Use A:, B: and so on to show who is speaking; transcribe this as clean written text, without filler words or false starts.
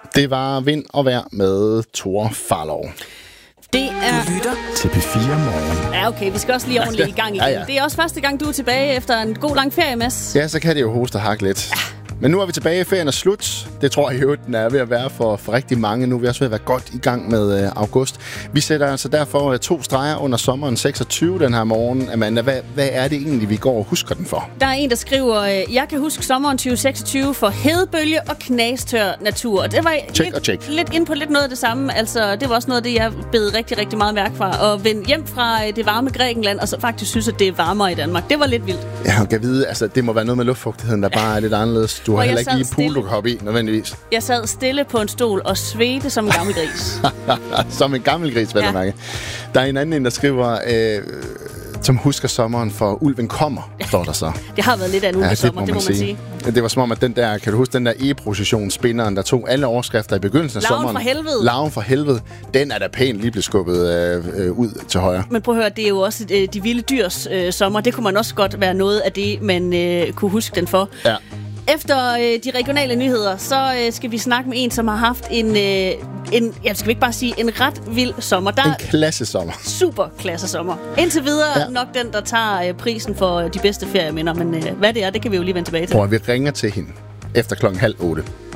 A: Det var Vind og Vejr med Thor Farlov.
B: Det er...
C: Du lytter
A: til P4 Morgen.
B: Ja, okay, vi skal også lige ordentligt i gang igen.
A: Ja.
B: Det er også første gang, du er tilbage efter en god lang ferie, Mads.
A: Ja, så kan det jo hoste og hakke lidt. Men nu er vi tilbage, ferien er slut. Det tror jeg jo, den er ved at være for rigtig mange. Nu er vi også ved at være godt i gang med august. Vi sætter altså derfor 2 streger under sommeren 26 den her morgen. Amanda, hvad er det egentlig, vi går og husker den for?
B: Der er en, der skriver, jeg kan huske sommeren 2026 for hedebølge og knastør natur. Det var lidt ind på lidt noget af det samme. Altså, det var også noget af det, jeg bed rigtig, rigtig meget mærke fra. Og vende hjem fra det varme Grækenland, og så faktisk synes, at det er varmere i Danmark. Det var lidt vildt.
A: Ja, jeg kan vide, altså det må være noget med luftfugtigheden, der bare er lidt anderledes. Du har heller ikke lige pool, du kan hoppe i, nødvendigvis.
B: Jeg sad stille på en stol og svedte som en gammel gris.
A: Som en gammel gris, vel at mærke. Der er en anden, der skriver, som husker sommeren for ulven kommer, står der så.
B: Det har været lidt af en ulvesommer, det må man sige.
A: Det var som om, at den der, kan du huske, den der e-processionsspinderen, der tog alle overskrifter i begyndelsen af sommeren. Larven for helvede. Den er da pænt lige blevet skubbet ud til højre.
B: Men prøv at høre, det er jo også de vilde dyrs sommer. Det kunne man også godt være noget af det, man kunne huske den for.
A: Ja.
B: Efter de regionale nyheder, så skal vi snakke med en, som har haft skal vi ikke bare sige, en ret vild sommer.
A: En klassesommer.
B: Super klassesommer. Indtil videre nok den, der tager prisen for de bedste ferieminder. Men hvad det er, det kan vi jo lige vende tilbage til.
A: Prøv at vi ringer til hende efter 7:30.